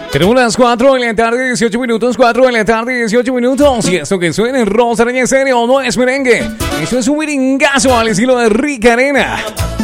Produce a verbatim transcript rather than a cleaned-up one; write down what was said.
Tenemos las cuatro de la tarde, dieciocho minutos, cuatro de la tarde, dieciocho minutos. Y esto que suena en Rosalía en serio no es merengue. Eso es un merengazo al estilo de Rica Arena.